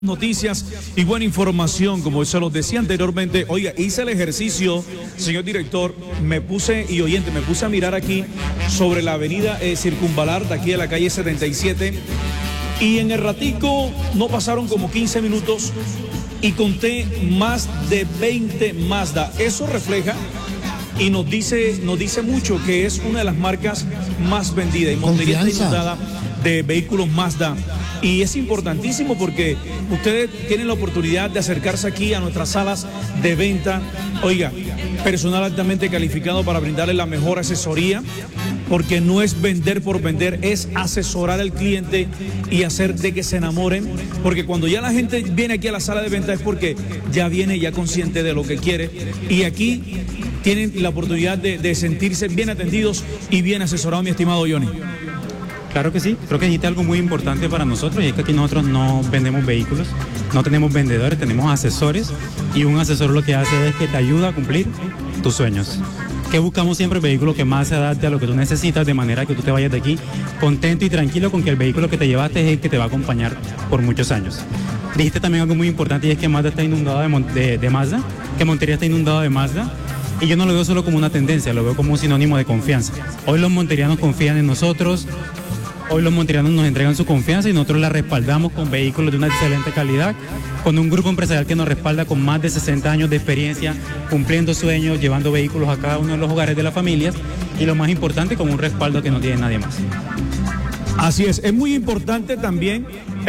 Noticias y buena información, como se los decía anteriormente. Oiga, hice el ejercicio, señor director, me puse a mirar aquí sobre la avenida Circunvalar, de aquí de la calle 77, y en el ratico no pasaron como 15 minutos y conté más de 20 Mazda. Eso refleja y nos dice mucho que es una de las marcas más vendidas, y Montería está inundada de vehículos Mazda. Y es importantísimo porque ustedes tienen la oportunidad de acercarse aquí a nuestras salas de venta. Oiga, personal altamente calificado para brindarle la mejor asesoría, porque no es vender por vender, es asesorar al cliente y hacer de que se enamoren, porque cuando ya la gente viene aquí a la sala de venta es porque ya viene ya consciente de lo que quiere, y aquí tienen la oportunidad de sentirse bien atendidos y bien asesorados, mi estimado Johnny. Claro que sí, creo que dijiste algo muy importante para nosotros, y es que aquí nosotros no vendemos vehículos, no tenemos vendedores, tenemos asesores, y un asesor lo que hace es que te ayuda a cumplir tus sueños. Que buscamos siempre el vehículo que más se adapte a lo que tú necesitas, de manera que tú te vayas de aquí contento y tranquilo con que el vehículo que te llevaste es el que te va a acompañar por muchos años. Dijiste también algo muy importante, y es que Mazda está inundada de Mazda, que Montería está inundada de Mazda. Y yo no lo veo solo como una tendencia, lo veo como un sinónimo de confianza. Hoy los monterianos confían en nosotros, hoy los monterianos nos entregan su confianza y nosotros la respaldamos con vehículos de una excelente calidad, con un grupo empresarial que nos respalda con más de 60 años de experiencia, cumpliendo sueños, llevando vehículos a cada uno de los hogares de las familias, y lo más importante, con un respaldo que no tiene nadie más. Así es muy importante también,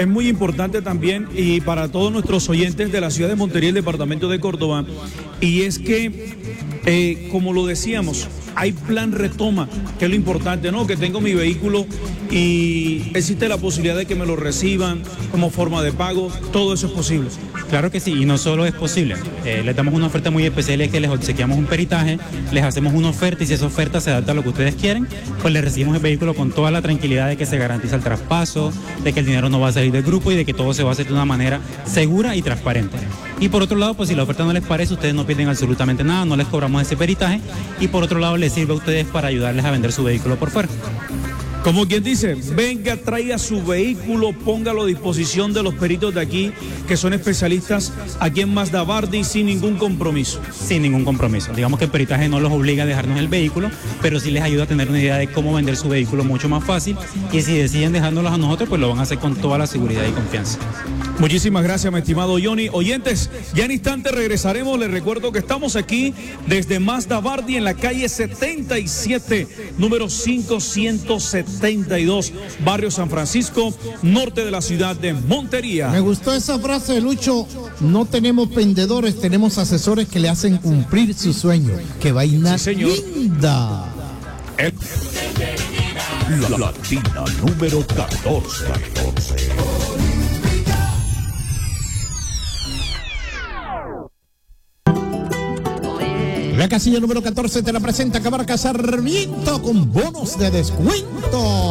y para todos nuestros oyentes de la ciudad de Montería y el departamento de Córdoba, y es que, como lo decíamos, hay plan retoma, que es lo importante, ¿no? Que tengo mi vehículo y existe la posibilidad de que me lo reciban como forma de pago, todo eso es posible. Claro que sí, y no solo es posible, les damos una oferta muy especial, es que les obsequiamos un peritaje, les hacemos una oferta, y si esa oferta se adapta a lo que ustedes quieren, pues les recibimos el vehículo con toda la tranquilidad de que se garantiza el traspaso, de que el dinero no va a salir del grupo y de que todo se va a hacer de una manera segura y transparente. Y por otro lado, pues si la oferta no les parece, ustedes no pierden absolutamente nada, no les cobramos ese peritaje, y por otro lado les sirve a ustedes para ayudarles a vender su vehículo por fuera. Como quien dice, venga, traiga su vehículo, póngalo a disposición de los peritos de aquí, que son especialistas aquí en Mazda Bardi, sin ningún compromiso. Sin ningún compromiso. Digamos que el peritaje no los obliga a dejarnos el vehículo, pero sí les ayuda a tener una idea de cómo vender su vehículo mucho más fácil, y si deciden dejándolos a nosotros, pues lo van a hacer con toda la seguridad y confianza. Muchísimas gracias, mi estimado Johnny. Oyentes, ya en instante regresaremos. Les recuerdo que estamos aquí desde Mazda Bardi en la calle 77, número 572, barrio San Francisco, norte de la ciudad de Montería. Me gustó esa frase de Lucho: no tenemos vendedores, tenemos asesores que le hacen cumplir su sueño. ¡Qué vaina linda! La Latina número 14. La casilla número 14 te la presenta Cabarca Sarmiento con bonos de descuento.